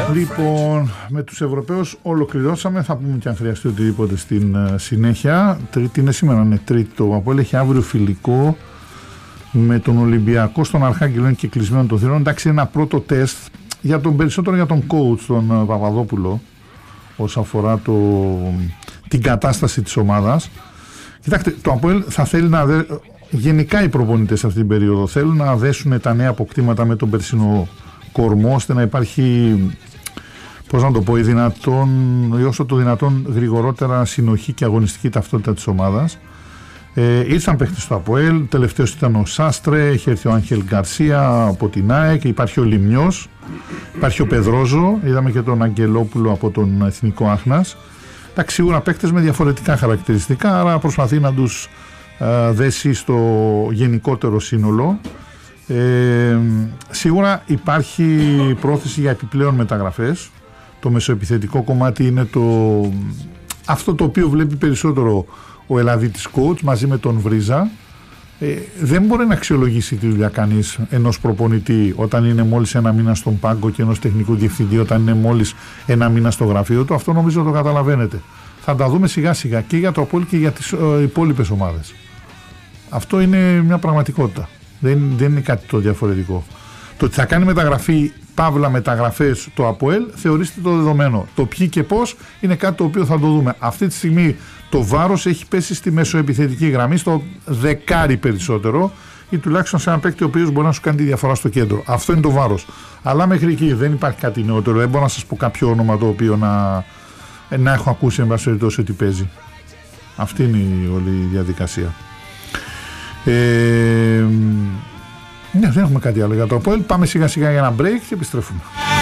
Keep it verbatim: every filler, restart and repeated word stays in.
Λοιπόν, με τους Ευρωπαίους ολοκληρώσαμε. Θα πούμε και αν χρειαστεί οτιδήποτε στην uh, συνέχεια. Τρίτη είναι σήμερα, είναι τρίτη. Το Αποέλ έχει αύριο φιλικό με τον Ολυμπιακό στον Αρχάγγελο, είναι και κλεισμένο το θηρόν. Εντάξει, είναι ένα πρώτο τεστ για τον περισσότερο για τον coach, τον uh, Παπαδόπουλο, όσον αφορά το, την κατάσταση της ομάδας. Κοιτάξτε, το Αποέλ θα θέλει να δε, γενικά οι προπονητές σε αυτή την περίοδο θέλουν να δέσουν τα νέα αποκτήματα με τον περσινό κορμό, ώστε να υπάρχει, πώς να το πω, η δυνατόν, όσο το δυνατόν γρηγορότερα συνοχή και αγωνιστική ταυτότητα της ομάδας. Ε, ήρθαν παίχτες στο Αποέλ, τελευταίος ήταν ο Σάστρε, έχει έρθει ο Άγχελ Γκαρσία από την ΑΕΚ, υπάρχει ο Λιμνιός, υπάρχει ο Πεδρόζο, είδαμε και τον Αγγελόπουλο από τον Εθνικό Άχνας. Εντάξει, σίγουρα παίχτες με διαφορετικά χαρακτηριστικά, άρα προσπαθεί να τους α, δέσει στο γενικότερο σύνολο. Ε, σίγουρα υπάρχει πρόθεση για επιπλέον μεταγραφές. Το μεσοεπιθετικό κομμάτι είναι το, αυτό το οποίο βλέπει περισσότερο ο Ελλαδίτης coach μαζί με τον Βρίζα. Ε, δεν μπορεί να αξιολογήσει τη δουλειά κανείς ενός προπονητή όταν είναι μόλις ένα μήνα στον πάγκο και ενός τεχνικού διευθυντή όταν είναι μόλις ένα μήνα στο γραφείο του. Αυτό νομίζω το καταλαβαίνετε. Θα τα δούμε σιγά σιγά και για το Απόλλη και για τις ε, υπόλοιπες ομάδες. Αυτό είναι μια πραγματικότητα. Δεν, δεν είναι κάτι το διαφορετικό. Το ότι θα κάνει μεταγραφή, παύλα μεταγραφές το Αποέλ, θεωρήστε το δεδομένο. Το ποιοι και πώς είναι κάτι το οποίο θα το δούμε. Αυτή τη στιγμή το βάρος έχει πέσει στη μεσοεπιθετική γραμμή, στο δεκάρι περισσότερο, ή τουλάχιστον σε έναν παίκτη ο οποίος μπορεί να σου κάνει τη διαφορά στο κέντρο. Αυτό είναι το βάρος. Αλλά μέχρι εκεί δεν υπάρχει κάτι νεότερο. Δεν μπορώ να σας πω κάποιο όνομα το οποίο να, να έχω ακούσει εν πάση περιπτώσει ότι παίζει. Αυτή είναι η όλη η διαδικασία. Ε, ναι, δεν έχουμε κάτι άλλο για το Αποέλ. Πάμε σιγά σιγά για ένα break και επιστρέφουμε.